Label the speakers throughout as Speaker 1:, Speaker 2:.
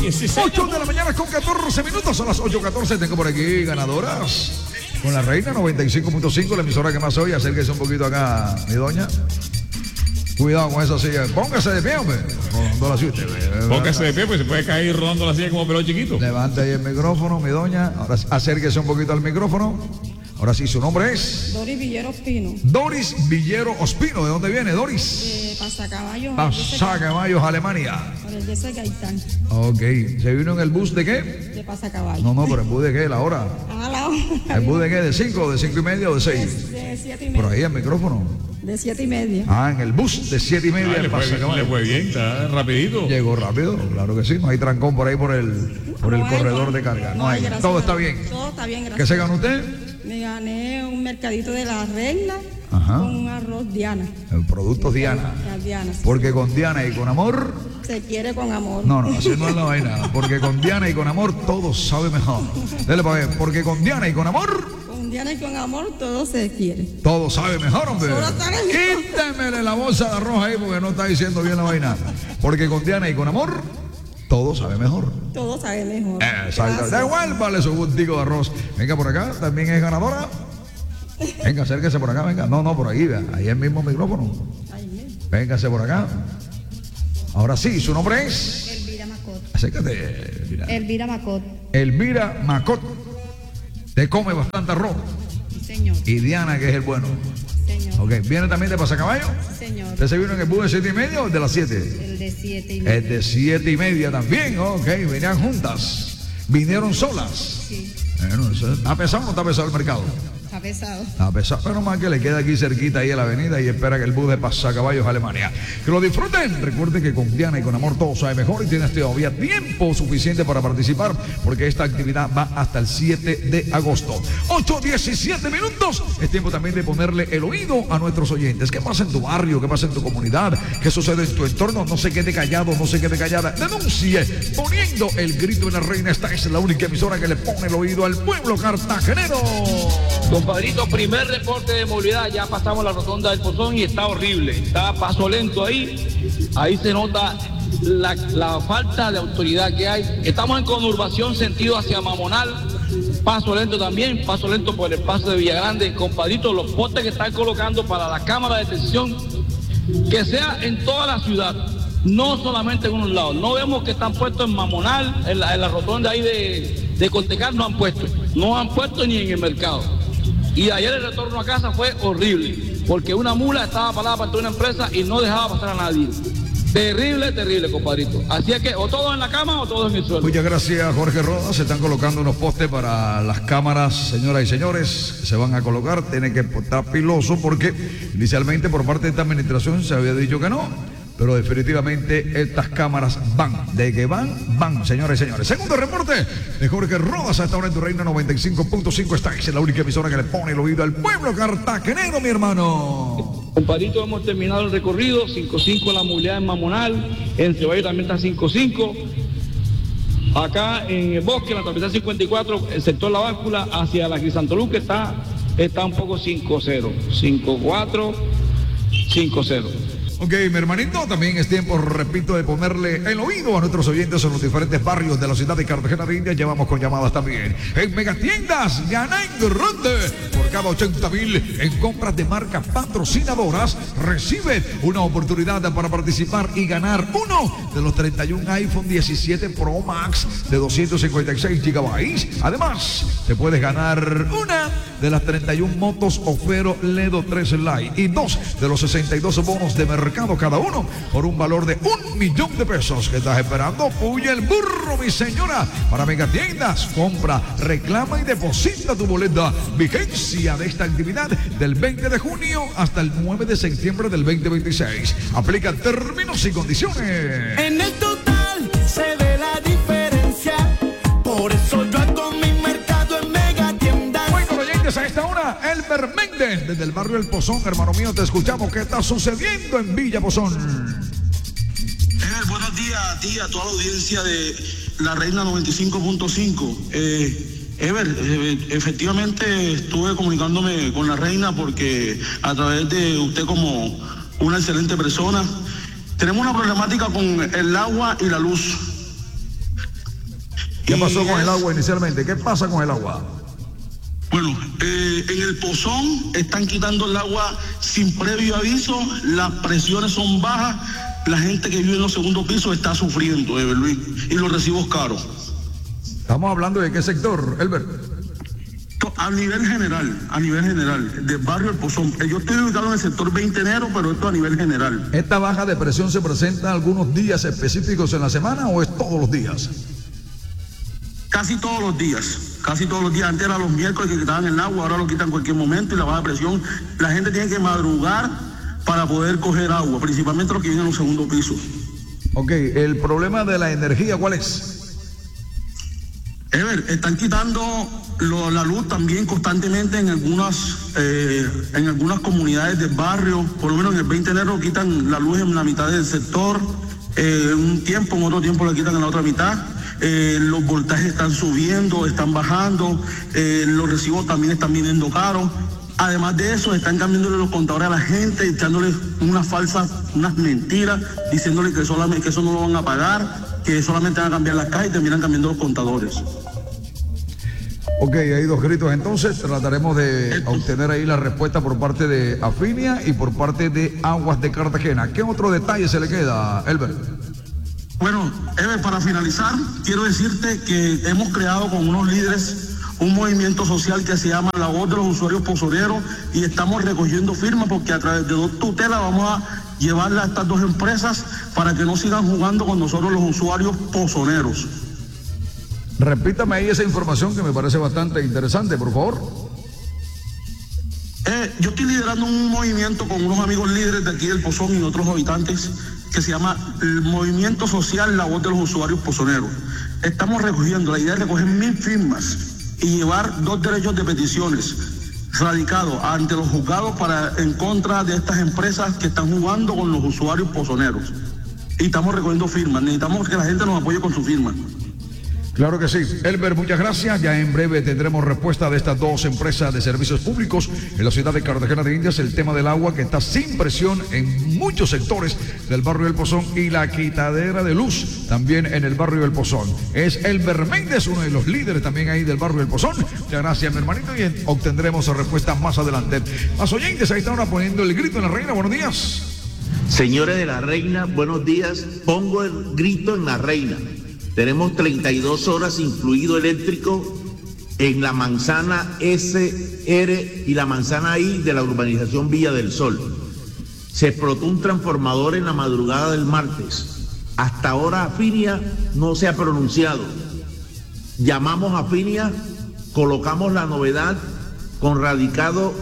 Speaker 1: 8 de la mañana con 14 minutos, son las 8:14. Tengo por aquí ganadoras con la Reina 95.5, la emisora que más oye. Acérquese un poquito acá, mi doña. Cuidado con esa silla. Póngase de pie, hombre. Rodando la silla.
Speaker 2: Póngase de pie, pues se puede caer rodando la silla como pelón chiquito.
Speaker 1: Levante ahí el micrófono, mi doña. Ahora acérquese un poquito al micrófono. Ahora sí, su nombre es
Speaker 3: Doris Villero Ospino.
Speaker 1: Doris Villero Ospino. ¿De dónde viene, Doris?
Speaker 3: Pasacaballos.
Speaker 1: Pasacaballos, Alemania.
Speaker 3: Por el de Gaitán.
Speaker 1: Ok. ¿Se vino en el bus de qué?
Speaker 3: De Pasacaballos.
Speaker 1: No, pero ¿el bus de qué? ¿La hora?
Speaker 3: La hora.
Speaker 1: ¿El bus de qué? ¿De 5, de 5:30 o de 6?
Speaker 3: De 7:30.
Speaker 1: Por ahí el micrófono.
Speaker 3: De 7:30.
Speaker 1: Ah, en el bus de 7:30.
Speaker 2: Le fue bien, está rapidito.
Speaker 1: Llegó rápido, claro que sí. No hay trancón por ahí por el corredor de carga. No hay. Todo está bien.
Speaker 3: Todo está bien, gracias.
Speaker 1: ¿Qué se ganó usted?
Speaker 3: Me gané un mercadito de la Reina.
Speaker 1: Ajá.
Speaker 3: Con un arroz Diana.
Speaker 1: El producto Diana.
Speaker 3: Diana.
Speaker 1: Porque con Diana y con amor.
Speaker 3: Se quiere con amor.
Speaker 1: No, así no es la vaina. Porque con Diana y con amor todo sabe mejor. Dele para ver. Porque con Diana y con amor.
Speaker 3: Con Diana y con amor todo se quiere.
Speaker 1: Todo sabe mejor, hombre.
Speaker 3: Quítemele
Speaker 1: la bolsa de arroz ahí porque no está diciendo bien la vaina. Porque con Diana y con amor. Todo sabe mejor.
Speaker 3: Todo sabe mejor.
Speaker 1: Exacto. Da igual, vale su gustico de arroz. Venga por acá, también es ganadora. Venga, acérquese por acá, venga. No, por ahí, vea. Ahí el mismo micrófono. Véngase por acá. Ahora sí, su nombre es.
Speaker 3: Elvira Macot.
Speaker 1: Acércate, Elvira.
Speaker 3: Elvira Macot.
Speaker 1: Elvira Macot. Te come bastante arroz.
Speaker 3: Señor.
Speaker 1: Y Diana, que es el bueno.
Speaker 3: Señor.
Speaker 1: Ok, ¿viene también de Pasacaballo?
Speaker 3: Señor.
Speaker 1: ¿Usted se vino en el bus de 7:30 o el de las 7?
Speaker 3: El de 7:30.
Speaker 1: El de 7:30 también, ok, venían juntas. Vinieron solas.
Speaker 3: Sí.
Speaker 1: Bueno, ¿está pesado o no está pesado el mercado?
Speaker 3: Está pesado.
Speaker 1: Está pesado, pero más que le queda aquí cerquita ahí a la avenida y espera que el bus de Pasacaballos Alemania. Que lo disfruten. Recuerden que con Diana y con amor todo sabe mejor y tienes todavía tiempo suficiente para participar porque esta actividad va hasta el 7 de agosto. 8:17 minutos. Es tiempo también de ponerle el oído a nuestros oyentes. ¿Qué pasa en tu barrio? ¿Qué pasa en tu comunidad? ¿Qué sucede en tu entorno? No se quede callado, no se quede callada. Denuncie poniendo el grito en la Reina. Esta es la única emisora que le pone el oído al pueblo cartagenero.
Speaker 4: Compadrito, primer reporte de movilidad, ya pasamos la rotonda del Pozón y está horrible, está a paso lento ahí se nota la falta de autoridad que hay. Estamos en conurbación sentido hacia Mamonal, paso lento también, paso lento por el paso de Villagrande. Compadrito, los postes que están colocando para la cámara de detención, que sea en toda la ciudad, no solamente en unos lados. No vemos que están puestos en Mamonal, en la rotonda ahí de Contecar, no han puesto ni en el mercado. Y ayer el retorno a casa fue horrible, porque una mula estaba parada para toda una empresa y no dejaba pasar a nadie. Terrible, compadrito. Así es que o todos en la cama o todos en el suelo.
Speaker 1: Muchas gracias, Jorge Rodas. Se están colocando unos postes para las cámaras, señoras y señores. Se van a colocar. Tienen que estar piloso porque inicialmente por parte de esta administración se había dicho que no. Pero definitivamente estas cámaras van. De que van, señores y señores. Segundo reporte de Jorge Rodas a esta hora en tu Reina 95.5. Esta es la única emisora que le pone el oído al pueblo cartagenero, mi hermano.
Speaker 4: Compadrito, hemos terminado el recorrido. 5.5 la movilidad en Mamonal. En Ceballos también está 5.5. Acá en el bosque, en la capital 54, el sector La Báscula hacia la Crisantolú, que está un poco 5.0. 5.4, 5.0.
Speaker 1: Ok, mi hermanito, también es tiempo, repito, de ponerle el oído a nuestros oyentes en los diferentes barrios de la ciudad de Cartagena de Indias. Llevamos con llamadas también. En Megatiendas, gana en grande. Por cada 80,000 en compras de marcas patrocinadoras, recibe una oportunidad para participar y ganar uno de los 31 iPhone 17 Pro Max de 256 GB. Además, te puedes ganar una de las 31 motos Ofero Ledo 3 Lite y 2 de los 62 bonos de mercado cada uno por un valor de $1.000.000. ¿Qué estás esperando? Puye el burro, mi señora. Para Megatiendas, compra, reclama y deposita tu boleta. Vigencia de esta actividad del 20 de junio hasta el 9 de septiembre del 2026. Aplica términos y condiciones.
Speaker 5: En el total se ve la diferencia. Por eso yo hago mi mercado en Megatiendas.
Speaker 1: Bueno, oyentes, a esta hora, Elmer Méndez, desde el barrio El Pozón, hermano mío, te escuchamos. ¿Qué está sucediendo en Villa Pozón?
Speaker 6: Buenos días a ti, a toda la audiencia de la Reina 95.5. Efectivamente estuve comunicándome con la Reina porque a través de usted como una excelente persona, tenemos una problemática con el agua y la luz.
Speaker 1: ¿Qué pasó con el agua inicialmente? ¿Qué pasa con el agua?
Speaker 6: Bueno, en el Pozón están quitando el agua sin previo aviso, las presiones son bajas, la gente que vive en los segundos pisos está sufriendo, Luis, y los recibos caros.
Speaker 1: Estamos hablando de qué sector, Elber.
Speaker 6: A nivel general, del barrio El Pozón. Yo estoy ubicado en el sector 20 de enero, pero esto a nivel general.
Speaker 1: ¿Esta baja de presión se presenta algunos días específicos en la semana o es todos los días?
Speaker 6: Casi todos los días. Antes era los miércoles que quitaban el agua, ahora lo quitan en cualquier momento y la baja de presión. La gente tiene que madrugar para poder coger agua, principalmente los que viven en los segundos pisos.
Speaker 1: Ok, el problema de la energía, ¿cuál es?
Speaker 6: Están quitando la luz también constantemente en algunas comunidades del barrio. Por lo menos en el 20 de enero quitan la luz en la mitad del sector, un tiempo, en otro tiempo la quitan en la otra mitad. Los voltajes están subiendo, están bajando, los recibos también están viniendo caros. Además de eso, están cambiándole los contadores a la gente, echándoles unas mentiras, diciéndole que solamente que eso no lo van a pagar, que solamente van a cambiar las calles y terminan cambiando los contadores.
Speaker 1: Ok, hay dos gritos. Entonces trataremos de obtener ahí la respuesta por parte de Afinia y por parte de Aguas de Cartagena. ¿Qué otro detalle se le queda, Elber?
Speaker 6: Bueno, para finalizar, quiero decirte que hemos creado con unos líderes un movimiento social que se llama La Voz de los Usuarios Pozoneros y estamos recogiendo firmas porque a través de 2 tutelas vamos a llevarla a estas 2 empresas para que no sigan jugando con nosotros los usuarios pozoneros.
Speaker 1: Repítame ahí esa información que me parece bastante interesante, por favor.
Speaker 6: Yo estoy liderando un movimiento con unos amigos líderes de aquí del Pozón y otros habitantes que se llama el Movimiento Social La Voz de los Usuarios Pozoneros. Estamos recogiendo, la idea es recoger 1000 firmas y llevar 2 derechos de peticiones radicados ante los juzgados en contra de estas empresas que están jugando con los usuarios pozoneros. Y estamos recogiendo firmas, necesitamos que la gente nos apoye con su firma.
Speaker 1: Claro que sí. Elber, muchas gracias. Ya en breve tendremos respuesta de estas 2 empresas de servicios públicos en la ciudad de Cartagena de Indias. El tema del agua que está sin presión en muchos sectores del barrio del Pozón y la quitadera de luz también en el barrio del Pozón. Es Elber Méndez, uno de los líderes también ahí del barrio del Pozón. Muchas gracias, mi hermanito, y obtendremos respuesta más adelante. Más oyentes, ahí están ahora poniendo el grito en la reina. Buenos días.
Speaker 7: Señores de la reina, buenos días. Pongo el grito en la reina. Tenemos 32 horas sin fluido eléctrico en la manzana S, R y la manzana I de la urbanización Villa del Sol. Se explotó un transformador en la madrugada del martes. Hasta ahora Afinia no se ha pronunciado. Llamamos a Afinia, colocamos la novedad con radicado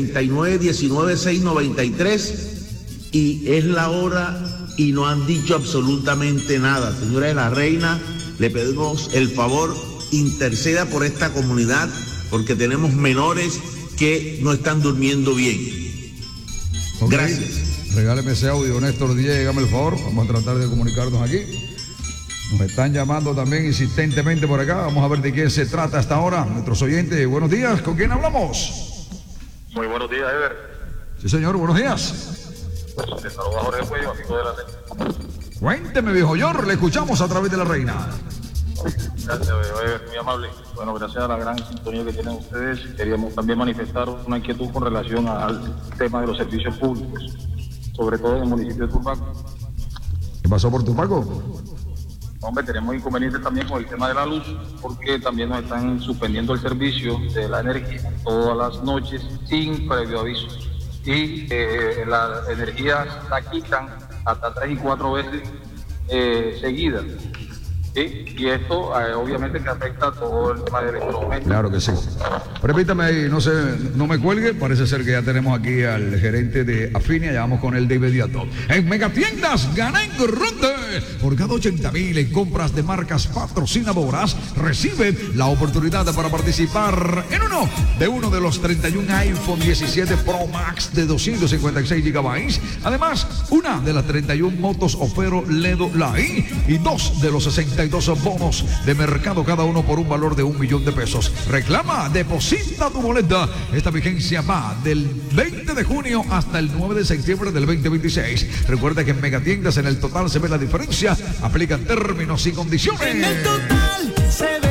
Speaker 7: 79-19-693 y es la hora y no han dicho absolutamente nada. Señora de la Reina, le pedimos el favor, interceda por esta comunidad, porque tenemos menores que no están durmiendo bien.
Speaker 1: Okay.
Speaker 7: Gracias.
Speaker 1: Regáleme ese audio, Néstor Díaz, hágame el favor. Vamos a tratar de comunicarnos aquí. Nos están llamando también insistentemente por acá. Vamos a ver de qué se trata hasta ahora. Nuestros oyentes, buenos días. ¿Con quién hablamos?
Speaker 8: Muy buenos días, Ever.
Speaker 1: Sí, señor, buenos días.
Speaker 8: Le saluda Jorge Cuello, amigo de la reina.
Speaker 1: Cuénteme, viejo Yor, le escuchamos a través de la reina.
Speaker 8: Gracias, Ever, muy amable. Bueno, gracias a la gran sintonía que tienen ustedes, queríamos también manifestar una inquietud con relación al tema de los servicios públicos, sobre todo en el municipio de Turbaco.
Speaker 1: ¿Qué pasó por Turbaco?
Speaker 8: Hombre, tenemos inconvenientes también con el tema de la luz, porque también nos están suspendiendo el servicio de la energía todas las noches sin previo aviso. Y la energía la quitan hasta 3 y 4 veces seguidas. ¿Sí? Y esto obviamente que afecta a todo el tema del electrodoméstico.
Speaker 1: Claro que sí. Permítame ahí, no me cuelgue. Parece ser que ya tenemos aquí al gerente de Afinia. Ya vamos con él de inmediato. En Megatiendas Gana en Grande. Por cada 80,000 en compras de marcas patrocinadoras, recibe la oportunidad para participar en uno de los 31 iPhone 17 Pro Max de 256 GB. Además, una de las 31 motos Ofero Ledo Lai y 2 de los 62 bonos de mercado, cada uno por un valor de $1.000.000. Reclama, deposita tu boleta. Esta vigencia va del 20 de junio hasta el 9 de septiembre del 2026. Recuerda que en Megatiendas en el total se ve la diferencia. Aplican términos y condiciones.
Speaker 5: En el total se ve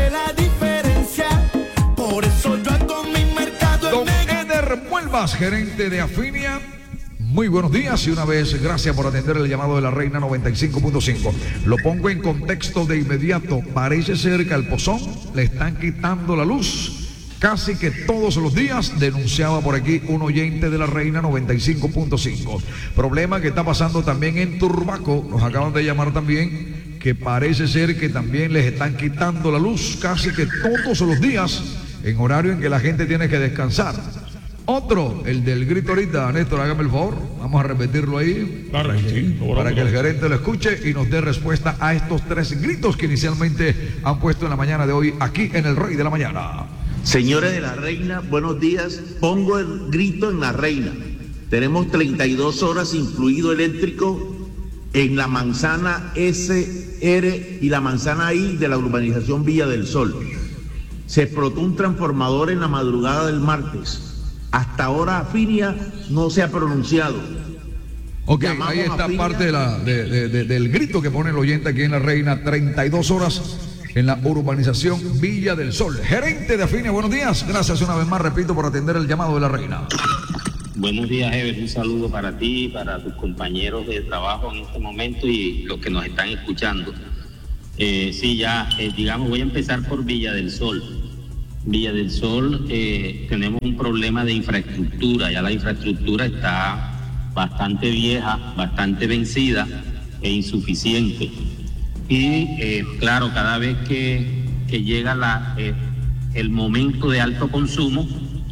Speaker 1: Cuevas, gerente de Afinia. Muy buenos días y una vez gracias por atender el llamado de la Reina 95.5. Lo pongo en contexto de inmediato. Parece ser que al Pozón le están quitando la luz casi que todos los días, denunciaba por aquí un oyente de la Reina 95.5. Problema que está pasando también en Turbaco, nos acaban de llamar también, que parece ser que también les están quitando la luz casi que todos los días, en horario en que la gente tiene que descansar. Otro, el del grito ahorita, Néstor, hágame el favor, vamos a repetirlo ahí,
Speaker 2: Claro que sí,
Speaker 1: para que el gerente lo escuche y nos dé respuesta a estos 3 gritos que inicialmente han puesto en la mañana de hoy aquí en el Rey de la Mañana.
Speaker 7: Señores de la Reina, buenos días. Pongo el grito en la Reina. Tenemos 32 horas sin fluido eléctrico en la manzana S, R y la manzana I de la urbanización Villa del Sol. Se explotó un transformador en la madrugada del martes. Hasta ahora Afinia no se ha pronunciado.
Speaker 1: Ok,
Speaker 7: Llamamos
Speaker 1: ahí está
Speaker 7: Afinia.
Speaker 1: parte del grito que pone el oyente aquí en la Reina, 32 horas en la urbanización Villa del Sol. Gerente de Afinia, buenos días. Gracias una vez más, repito, por atender el llamado de la Reina.
Speaker 9: Buenos días, Ever. Un saludo para ti, para tus compañeros de trabajo en este momento y los que nos están escuchando. Voy a empezar por Villa del Sol. Villa del Sol, tenemos un problema de infraestructura. Ya la infraestructura está bastante vieja, bastante vencida e insuficiente. Y claro, cada vez que llega el momento de alto consumo,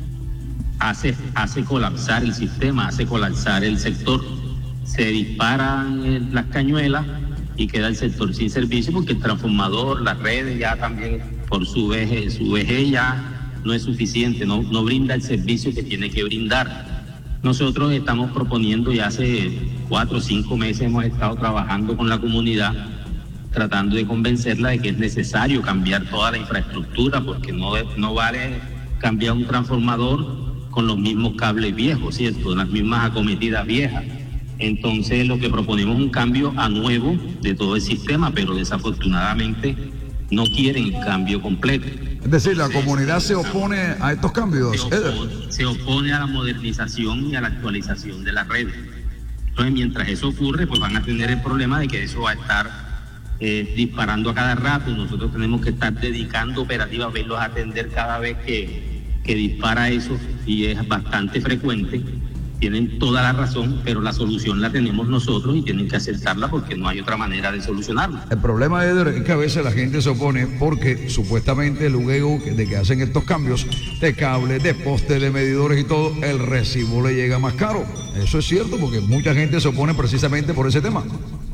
Speaker 9: hace colapsar el sistema, hace colapsar el sector. Se disparan las cañuelas y queda el sector sin servicio porque el transformador, las redes ya también por su vejez ya no es suficiente, no brinda el servicio que tiene que brindar. Nosotros estamos proponiendo, ya hace 4 o 5 meses hemos estado trabajando con la comunidad, tratando de convencerla de que es necesario cambiar toda la infraestructura, porque no vale cambiar un transformador con los mismos cables viejos, ¿cierto? Las mismas acometidas viejas. Entonces lo que proponemos es un cambio a nuevo de todo el sistema, pero desafortunadamente no quieren el cambio completo.
Speaker 1: Es decir, la comunidad se opone a estos cambios.
Speaker 9: Se opone a la modernización y a la actualización de las redes. Entonces, mientras eso ocurre, pues van a tener el problema de que eso va a estar disparando a cada rato. Nosotros tenemos que estar dedicando operativas, verlos atender cada vez que dispara eso, y es bastante frecuente. Tienen toda la razón, pero la solución la tenemos nosotros y tienen que aceptarla porque no hay otra manera de solucionarlo.
Speaker 1: El problema, Eder, es que a veces la gente se opone porque supuestamente luego de que hacen estos cambios de cables, de postes, de medidores y todo, el recibo le llega más caro. Eso es cierto porque mucha gente se opone precisamente por ese tema.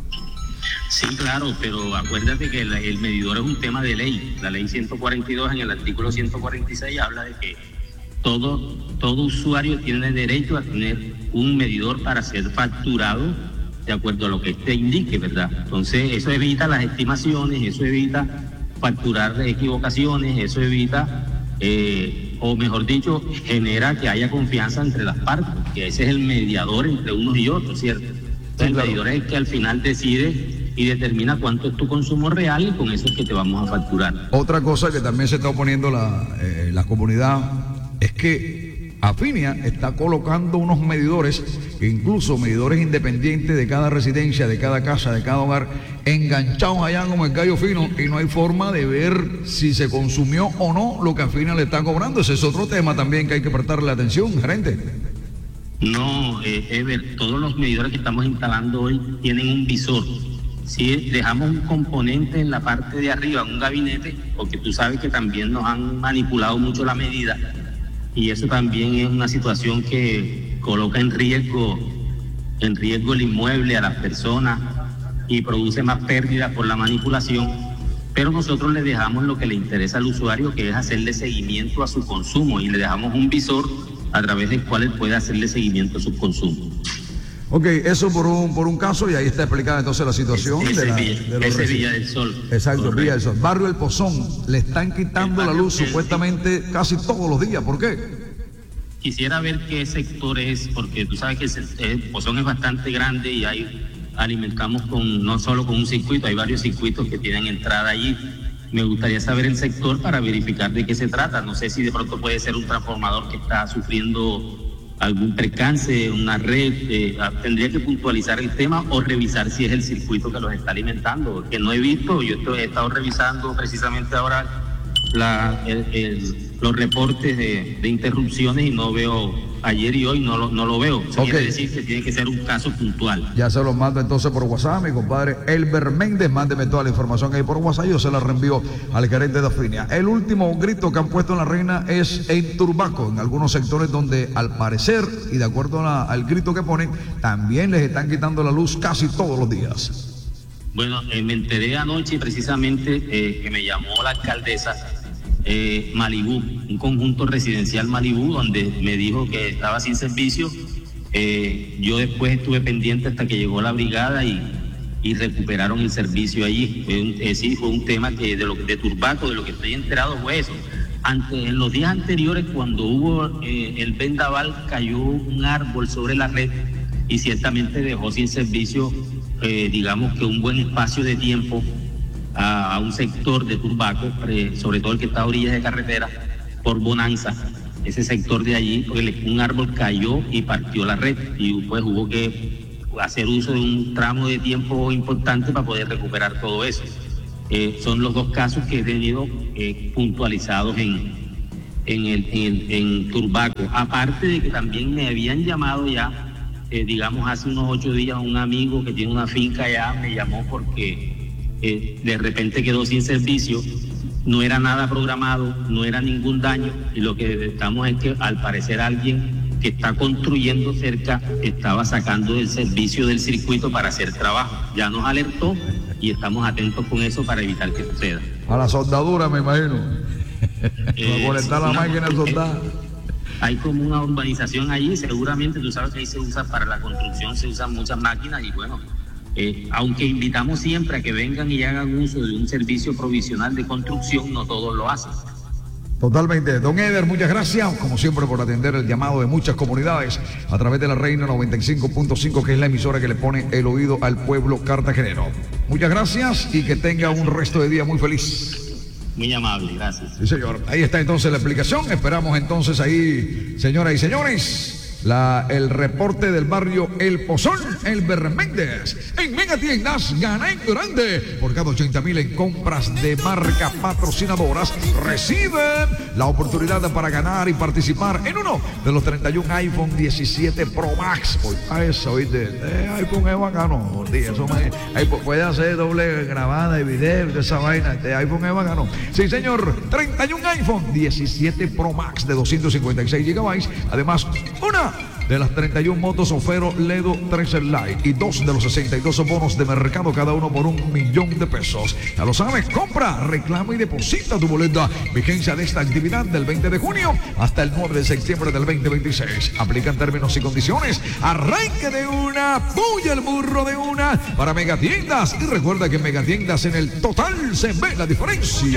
Speaker 9: Sí, claro, pero acuérdate que el medidor es un tema de ley. La ley 142 en el artículo 146 habla de que todo usuario tiene derecho a tener un medidor para ser facturado de acuerdo a lo que éste indique, ¿verdad? Entonces eso evita las estimaciones, eso evita facturar equivocaciones, eso evita, o mejor dicho, genera que haya confianza entre las partes, que ese es el mediador entre unos y otros, ¿cierto? Entonces, el medidor es el que al final decide y determina cuánto es tu consumo real y con eso es que te vamos a facturar.
Speaker 1: Otra cosa que también se está oponiendo la comunidad es que Afinia está colocando unos medidores, incluso medidores independientes de cada residencia, de cada casa, de cada hogar, enganchados allá como el gallo fino, y no hay forma de ver si se consumió o no lo que Afinia le está cobrando. Ese es otro tema también que hay que prestarle atención, gerente.
Speaker 9: No, Ever, todos los medidores que estamos instalando hoy tienen un visor. Si dejamos un componente en la parte de arriba, un gabinete, porque tú sabes que también nos han manipulado mucho la medida, y eso también es una situación que coloca en riesgo el inmueble, a las personas, y produce más pérdidas por la manipulación. Pero nosotros le dejamos lo que le interesa al usuario, que es hacerle seguimiento a su consumo, y le dejamos un visor a través del cual él puede hacerle seguimiento a su consumo.
Speaker 1: Ok, eso por un caso, y ahí está explicada entonces la situación
Speaker 9: Ese Villa del Sol.
Speaker 1: Exacto,
Speaker 9: Correcto.
Speaker 1: Villa del Sol. Barrio El Pozón, le están quitando la luz supuestamente casi todos los días. ¿Por qué?
Speaker 9: Quisiera ver qué sector es, porque tú sabes que el Pozón es bastante grande y alimentamos no solo con un circuito, hay varios circuitos que tienen entrada allí. Me gustaría saber el sector para verificar de qué se trata. No sé si de pronto puede ser un transformador que está sufriendo algún percance, una red, tendría que puntualizar el tema o revisar si es el circuito que los está alimentando, que no he visto. Yo he estado revisando precisamente ahora los reportes de interrupciones y no veo, ayer y hoy no lo veo. Eso quiere decir que tiene que ser un caso puntual.
Speaker 1: Ya se los mando entonces por WhatsApp, mi compadre Elber Méndez. Mándeme toda la información ahí por WhatsApp, yo se la reenvío al gerente de Afinia. El último grito que han puesto en la Reina es en Turbaco, en algunos sectores donde al parecer, y de acuerdo al grito que ponen, también les están quitando la luz casi todos los días.
Speaker 9: Bueno, me enteré anoche precisamente que me llamó la alcaldesa Malibú, un conjunto residencial Malibú, donde me dijo que estaba sin servicio. Yo después estuve pendiente hasta que llegó la brigada y recuperaron el servicio allí. Fue un tema que de Turbaco, de lo que estoy enterado fue eso. En los días anteriores, cuando hubo el vendaval, cayó un árbol sobre la red y ciertamente dejó sin servicio, digamos que un buen espacio de tiempo a un sector de Turbaco, sobre todo el que está a orillas de carretera, por Bonanza, ese sector de allí, porque un árbol cayó y partió la red y pues hubo que hacer uso de un tramo de tiempo importante para poder recuperar todo eso. Son los dos casos que he tenido puntualizados en Turbaco, aparte de que también me habían llamado ya, digamos hace unos 8 días, un amigo que tiene una finca allá me llamó porque de repente quedó sin servicio, no era nada programado, no era ningún daño, y lo que detectamos es que al parecer alguien que está construyendo cerca estaba sacando el servicio del circuito para hacer trabajo. Ya nos alertó y estamos atentos con eso para evitar que suceda.
Speaker 1: A la soldadura, me imagino. Para conectar la máquina de soldar.
Speaker 9: Hay como una urbanización allí, seguramente tú sabes que ahí se usa para la construcción, se usan muchas máquinas y bueno, aunque invitamos siempre a que vengan y hagan uso de un servicio provisional de construcción, no todos lo hacen.
Speaker 1: Totalmente. Don Eder, muchas gracias, como siempre, por atender el llamado de muchas comunidades a través de la Reina 95.5, que es la emisora que le pone el oído al pueblo cartagenero. Muchas gracias y que tenga un resto de día muy feliz.
Speaker 9: Muy amable, gracias.
Speaker 1: Sí, señor. Ahí está entonces la explicación. Esperamos entonces ahí, señoras y señores, el reporte del barrio El Pozón, Elber Méndez. En Megatiendas gana en grande. Por cada 80,000 en compras de marca patrocinadoras, reciben la oportunidad para ganar y participar en uno de los 31 iPhone 17 Pro Max. A eso, ¿viste? iPhone es bacano. Eso puede hacer doble grabada de video de esa vaina. iPhone es bacano. Sí, señor. 31 iPhone 17 Pro Max de 256 GB. Además, una de las 31 motos Ofero Ledo 13 Lite y 2 de los 62 bonos de mercado, cada uno por $1,000,000. Ya lo sabes, compra, reclama y deposita tu boleta. Vigencia de esta actividad del 20 de junio hasta el 9 de septiembre del 2026. Aplican términos y condiciones. Arranque de una, puya el burro de una para Megatiendas. Y recuerda que en Megatiendas en el total se ve la diferencia.